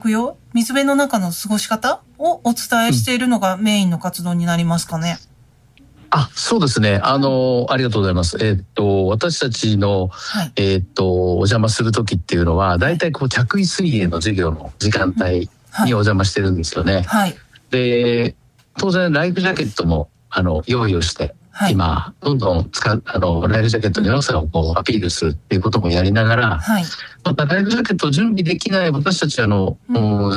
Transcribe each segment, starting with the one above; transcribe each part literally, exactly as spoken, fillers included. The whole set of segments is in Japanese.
着用、水辺の中の過ごし方をお伝えしているのがメインの活動になりますかね。 あ、そうですね。あの、ありがとうございます。えーっと、私たちの、はい、えーっと、お邪魔するときっていうのは、大体こう、着衣水泳の授業の時間帯にお邪魔してるんですよね。はい。で、当然、ライフジャケットも、あの、用意をして、はい、今、どんどん使う、あの、ライフジャケットの良さをこう、アピールするっていうこともやりながら、はい、また、ライフジャケットを準備できない私たち、あの、うん、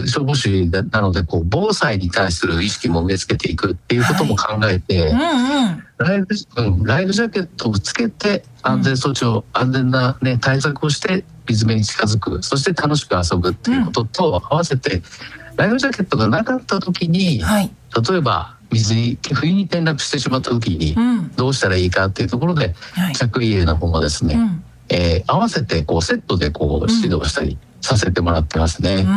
消防士なので、こう、防災に対する意識も植え付けていくっていうことも考えて、はい、うんうん、ライフ、うん、ライフジャケットをつけて、安全措置を、安全なね、対策をして、水辺に近づく、そして楽しく遊ぶっていうことと合わせて、うん、ライフジャケットがなかった時に、はい、例えば、水に冬に転落してしまった時にどうしたらいいかっていうところで、うん、着衣泳の方もですね、うん、えー、合わせてこうセットでこう指導したりさせてもらってますね。うん、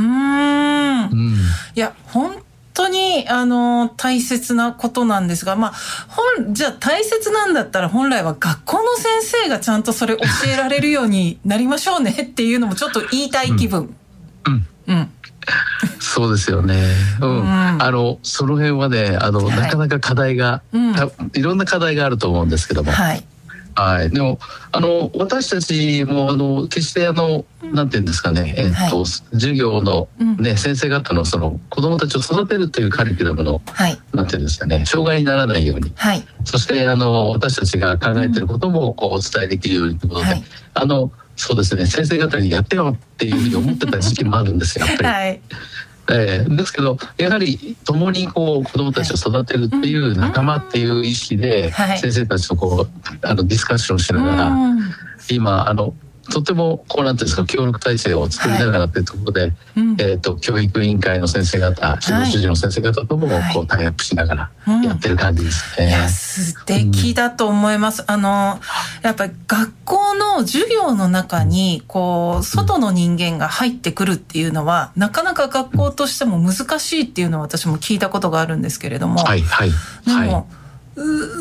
うん、いや本当にあの大切なことなんですが、まあ本じゃあ大切なんだったら本来は学校の先生がちゃんとそれ教えられるようになりましょうねっていうのもちょっと言いたい気分。うん、うん、うん、 そうですよね。うん。うん、あのその辺はね、あの、はい、なかなか課題が、うん、いろんな課題があると思うんですけども。はい。はい。でもあの私たちもあの決してあの、うん、なんていうんですかね、えっと、はい、授業のね、うん、先生方のその子どもたちを育てるというカリキュラムの、はい、なんていうんですかね、障害にならないように。はい。そしてあの私たちが考えていることもこうお伝えできるようにということで、はい、あの。そうですね、先生方にやってよっていうふうに思ってた時期もあるんですよ、やっぱり。はい、えー、ですけどやはり共にこう子どもたちを育てるっていう仲間っていう意識で、はい、先生たちとこうあのディスカッションしながら、うん、今あのとてもこうなんていうんですか、協力体制を作りながらっていうところで、はい、えー、と教育委員会の先生方、指導主事の先生方ともこうタイアップしながらやってる感じですね。うん、いや素敵だと思います。うん、あのやっぱり学校の授業の中にこう外の人間が入ってくるっていうのは、うん、なかなか学校としても難しいっていうのを私も聞いたことがあるんですけれども、はいはい、でも、はい、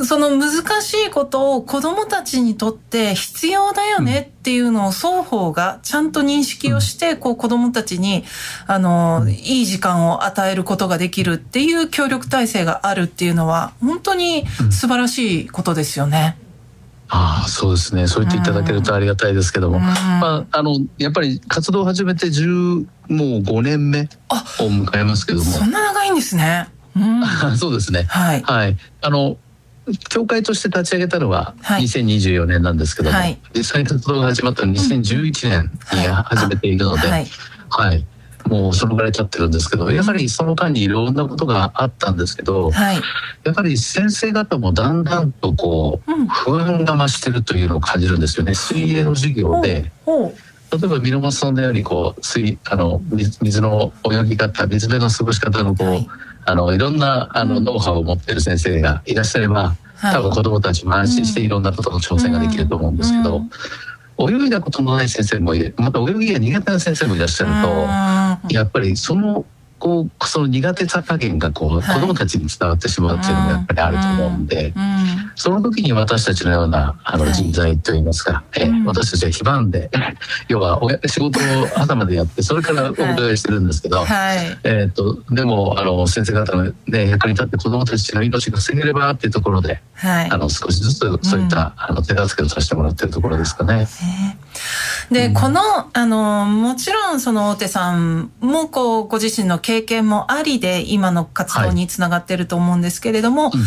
その難しいことを子どもたちにとって必要だよねっていうのを双方がちゃんと認識をして、こう子どもたちにあのいい時間を与えることができるっていう協力体制があるっていうのは本当に素晴らしいことですよね。 ああ、そうですね。そう言っていただけるとありがたいですけども、うん、まあ、あのやっぱり活動を始めてじゅうもうごねんめを迎えますけども。 そんな長いんですね。うん、 そうですね。はい。はい。あの協会として立ち上げたのはにせんにじゅうよねんなんですけども、はい、実際に活動が始まったのはにせんじゅういちねんに始めているので、はい、はい、もうそのぐらい経ってるんですけど、やはりその間にいろんなことがあったんですけど、はい、やはり先生方もだんだんとこう、うん、不安が増してるというのを感じるんですよね。水泳の授業で、例えば箕輪さんのようにこう水あの 水, 水の泳ぎ方、水辺の過ごし方のこう、はい、あのいろんなあの、うん、ノウハウを持っている先生がいらっしゃれば、はい、多分子どもたちも安心していろんなことの挑戦ができると思うんですけど、うんうん、泳いだことのない先生もいる、また泳ぎが苦手な先生もいらっしゃると、やっぱりそのこうその苦手さ加減がこう、はい、子どもたちに伝わってしまうっていうのがやっぱりあると思うんで、うんうん、その時に私たちのようなあの人材といいますか、はい、えー、私たちは非番で要は仕事を朝までやってそれからお伺いしてるんですけど、はい、えー、とでもあの先生方の、ね、役に立って子どもたちの命が防げればっていうところで、はい、あの少しずつそういった、うん、あの手助けをさせてもらってるところですかね。 で、うん、このあのもちろんその大手さんもこうご自身の経験もありで今の活動につながってると思うんですけれども、はい、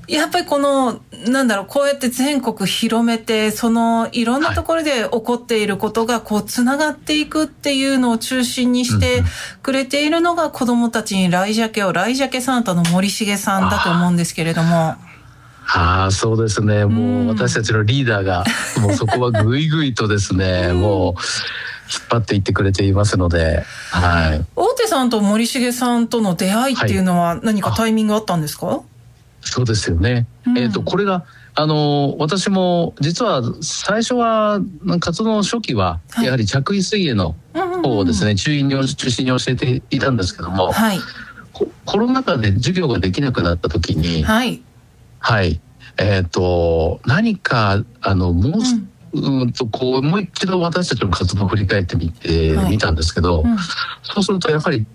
やっぱりこのなんだろう、こうやって全国広めてそのいろんなところで起こっていることがこうつながっていくっていうのを中心にしてくれているのが子どもたちにライジャケをライジャケサンタの森重さんだと思うんですけれども。 ああ、そうですね。もう私たちのリーダーがもうそこはぐいぐいとですね、もう引っ張っていってくれていますので、はい。 大手さんと森重さんとの出会いっていうのは何かタイミングあったんですか？はい、 そうですよね。うん、えっとこれがあの私も実は最初は活動の初期はやはり着衣水泳の方をですね、中心に中心に教えていたんですけども、はい、コロナ禍で授業ができなくなった時に。はい。はい、えっと何かあのもう、うん、うんとこうもう一度私たちの活動を振り返ってみて、はい、見たんですけど、うん、そうするとやはり